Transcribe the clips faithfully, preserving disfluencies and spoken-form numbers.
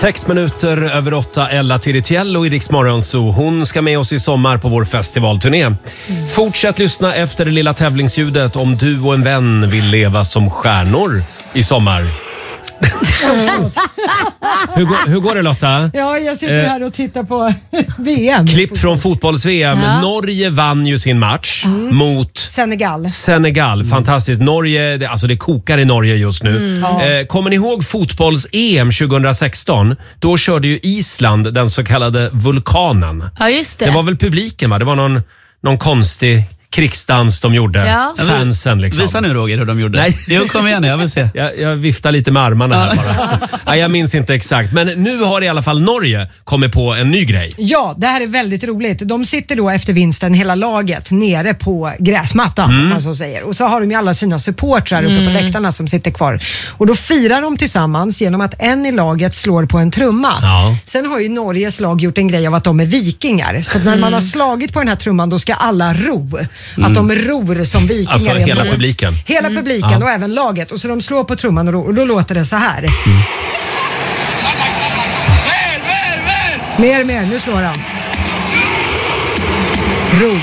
Sex minuter över åtta, Ella Tiritiello i Rix Morgon Zoo. Hon ska med oss i sommar på vår festivalturné. Mm. Fortsätt lyssna efter det lilla tävlingsljudet om du och en vän vill leva som stjärnor i sommar. hur, går, hur går det, Lotta? Ja, jag sitter här och tittar på V M. Klipp från fotbolls-V M. Ja. Norge vann ju sin match mm. mot Senegal. Senegal, fantastiskt. Norge, det, alltså det kokar i Norge just nu. Mm. Ja. Eh, kommer ni ihåg fotbolls-E M tjugohundrasexton? Då körde ju Island den så kallade vulkanen. Ja, just det. Det var väl publiken, va? Det var någon, någon konstig krigsdans de gjorde. Ja. Fansen liksom. Visa nu, Roger, hur de gjorde. Nej. Jo, kom igen, jag vill se. Jag, jag viftar lite med armarna här bara. Nej, jag minns inte exakt. Men nu har i alla fall Norge kommit på en ny grej. Ja, det här är väldigt roligt. De sitter då efter vinsten, hela laget, nere på gräsmattan, mm. om man så säger. Och så har de ju alla sina supportrar uppe mm. på läktarna som sitter kvar. Och då firar de tillsammans genom att en i laget slår på en trumma. Ja. Sen har ju Norges lag gjort en grej av att de är vikingar. Så att när man har slagit på den här trumman, då ska alla ro. Mm. Att de ror som vikingar. Alltså hela båt. publiken. Hela mm. publiken ja. och även laget. Och så de slår på trumman och, ror, och då låter det så här. Mm. Mer, mer. Nu slår han. Ro.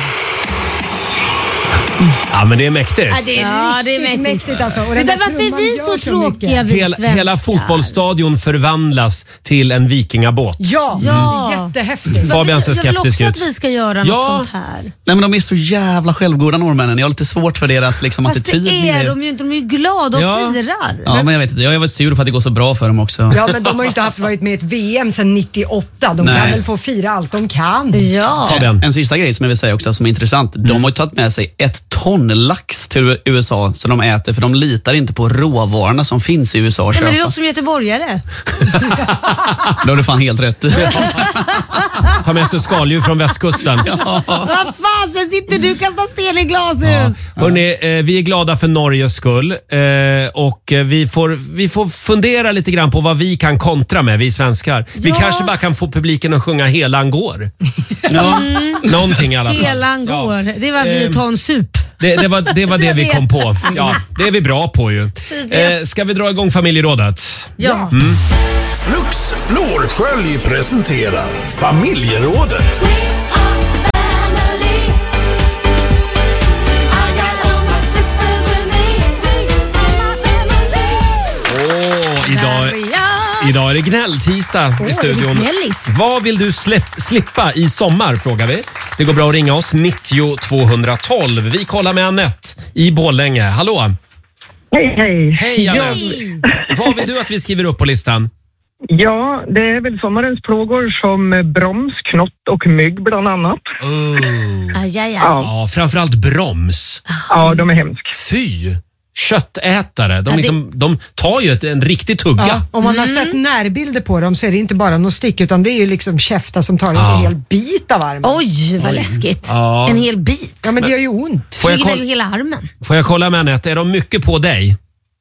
Ja, men det är mäktigt. Ja, det är ja, det är mäktigt. mäktigt alltså. Och det är varför är vi så, så tråkiga, vi hela, hela fotbollsstadion förvandlas till en vikingabåt. Ja, ja. Mm. Jättehäftigt. Fabian ser skeptisk ut. Jag vill också att vi ska göra ja. något sånt här. Nej, men de är så jävla självgoda, norrmännen. Jag har lite svårt för deras liksom, Fast attityd. Fast det är de ju inte. De är ju glada och ja. firar. Ja, men, men jag vet inte. Jag är väl sur för att det går så bra för dem också. Ja, men de har ju inte haft varit med i ett V M sedan nittioåtta. De Nej. kan väl få fira allt de kan. Ja. Fabian. En sista grej som jag vill säga också som är intressant. Mm. De har ju tagit med sig ett ton lax till U S A som de äter, för de litar inte på råvarorna som finns i U S A. Nej, men det låter som göteborgare. Då har du fan helt rätt. Ta med sig skaldjur från västkusten. Ja. Vad fan, sen sitter du och kastar sten i glashus. Ja. Hörrni, eh, vi är glada för Norges skull eh, och vi får, vi får fundera lite grann på vad vi kan kontra med, vi svenskar. Vi ja. kanske bara kan få publiken att sjunga Helan går. Ja. Mm. Någonting i alla fall. Helan går. Ja. Det var vi tar en sup. Det, det var det, var det vi kom på. Ja, det är vi bra på ju. Eh, ska vi dra igång familjerådet? Ja. Mm. Flux Florskölj presenterar familjerådet. Åh, idag, idag är det gnälltisdag oh, i studion. Vad vill du släpp, slippa i sommar, frågar vi. Det går bra att ringa oss nittio tvåhundratolv. Vi kollar med Annette i Borlänge. Hallå! Hej, hej. Hej, Annette. Vad vill du att vi skriver upp på listan? Ja, det är väl sommarens plågor som broms, knott och mygg bland annat. Oh. Aj, aj, aj. Ja. ja, framförallt broms. Ja, de är hemska. Fy! Köttätare. De, liksom, de tar ju ett, en riktig tugga. Ja, om man har mm. sett närbilder på dem så är det inte bara någon stick, utan det är ju liksom käftar som tar ja. en hel bit av armen. Oj, vad läskigt. Ja. En hel bit. Ja, men det gör ju ont. Får jag, koll- ju hela armen. Får jag kolla med Annette, är de mycket på dig?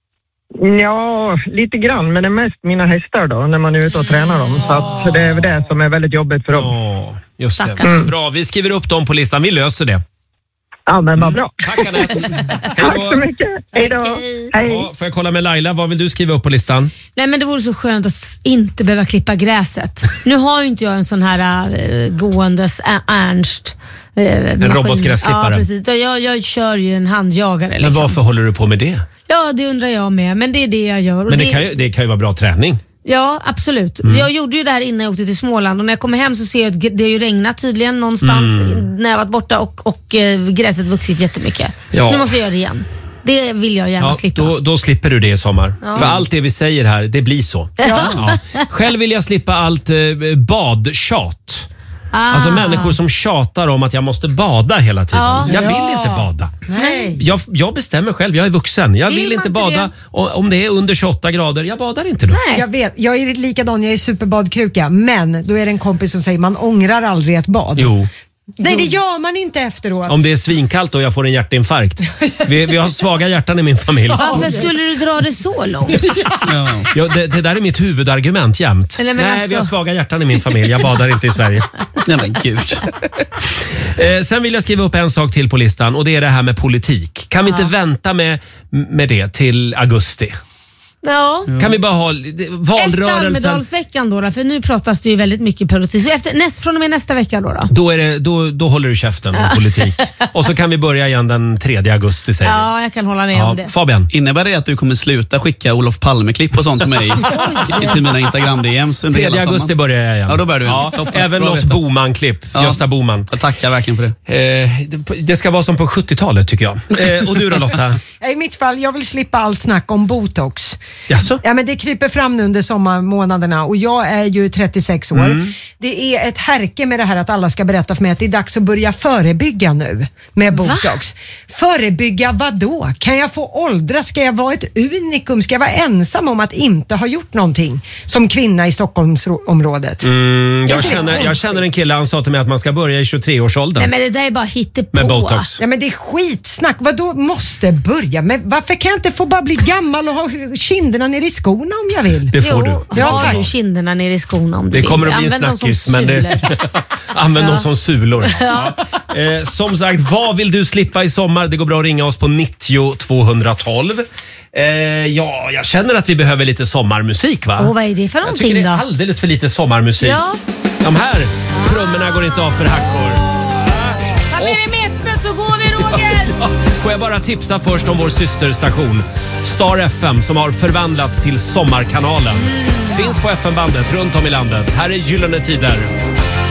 Ja, lite grann, men det är mest mina hästar då, när man är ute och tränar dem. Så att det är det som är väldigt jobbigt för dem. Oh, just det. Mm. Bra, vi skriver upp dem på listan. Vi löser det. Ja, men vad bra. Tack, Annette. Tack så mycket. Hej då. Okay. Hej. Ja, får jag kolla med Laila, vad vill du skriva upp på listan? Nej, men det vore så skönt att inte behöva klippa gräset. Nu har ju inte jag en sån här äh, gåendes Ernst äh, En robotgräsklippare. Ja, precis. Jag, jag kör ju en handjagare. Men liksom. varför håller du på med det? Ja, det undrar jag med. Men det är det jag gör. Och men det, det... Kan ju, det kan ju vara bra träning. Ja, absolut. Mm. Jag gjorde ju det här innan jag åkte till Småland och när jag kommer hem så ser jag att det har ju regnat tydligen någonstans mm. när jag varit borta och, och äh, gräset vuxit jättemycket. Ja. Nu måste jag göra det igen. Det vill jag gärna ja, slippa. Då, då slipper du det i sommar. Ja. För allt det vi säger här, det blir så. Ja. Ja. Själv vill jag slippa allt eh, badtjat. Ah. Alltså människor som tjatar om att jag måste bada hela tiden. Ah, jag vill ja. inte bada. Nej. Jag, jag bestämmer själv, jag är vuxen. Jag vill, vill inte bada. Och om det är under tjugoåtta grader, jag badar inte då. Nej. Jag vet, jag är likadan, jag är superbadkruka. Men då är det en kompis som säger man ångrar aldrig ett bad. Jo. Nej, det gör man inte efteråt. Om det är svinkallt och jag får en hjärtinfarkt. Vi, vi har svaga hjärtan i min familj. Varför skulle du dra det så långt? Ja. Ja, det, det där är mitt huvudargument jämt. Nej, alltså... vi har svaga hjärtan i min familj. Jag badar inte i Sverige. Nej, men gud. Eh, sen vill jag skriva upp en sak till på listan och det är det här med politik. Kan vi ja. inte vänta med, med det till augusti? Ja. Kan vi bara ha valrörelsen? Efter Almedalsveckan då, då, för nu pratas det ju väldigt mycket politik. Så efter, näst, från och med nästa vecka då? Då, då, är det, då, då håller du käften om politik. Och så kan vi börja igen den tredje augusti, säger Ja, jag kan hålla med ja, om det. Fabian? Innebär det att du kommer sluta skicka Olof Palme-klipp och sånt till mig i, till mina Instagram-D Ms? tredje augusti börjar jag igen. Ja, då börjar du. Ja, även något Boman-klipp. Ja. Gösta Boman. Jag tackar verkligen för det. Eh, det. Det ska vara som på sjuttiotalet, tycker jag. Eh, och du då, Lotta? I mitt fall, jag vill slippa allt snack om botox. Jaså? Ja, men det kryper fram nu under sommarmånaderna och jag är ju trettiosex år. Mm. Det är ett härke med det här att alla ska berätta för mig att det är dags att börja förebygga nu med botox. Va? Förebygga vad då? Kan jag få åldras? Ska jag vara ett unikum? Ska jag vara ensam om att inte ha gjort någonting som kvinna i Stockholmsområdet? Mm, jag, känner, jag känner en kille, han sa till mig att man ska börja i tjugotreårsåldern. Nej, men det där är bara hittepå. Med botox. Ja, men det är skitsnack. Vad då måste börja? Men varför kan jag inte få bara bli gammal och ha kinderna ner i skorna om jag vill? Det får jo, du. Ja, har du kinderna ner i skorna om du det vill. kommer att bli en snackis, men det, använd ja. dem som sulor. Ja. Eh, som sagt, vad vill du slippa i sommar? Det går bra att ringa oss på nittio tvåhundratolv. Eh, ja, jag känner att vi behöver lite sommarmusik, va? Och vad är det för någonting då? Jag tycker det är alldeles för lite sommarmusik. Ja. De här trummorna går inte av för hackor. Ta med dig metspett så går vi, Roger! ja. Får jag bara tipsa först om vår systerstation Star F M som har förvandlats till Sommarkanalen. Mm. Finns på F M-bandet runt om i landet. Här är Gyllene Tider.